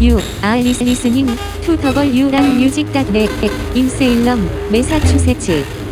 You are listening to W랑 music.net in Salem, 매사추세츠.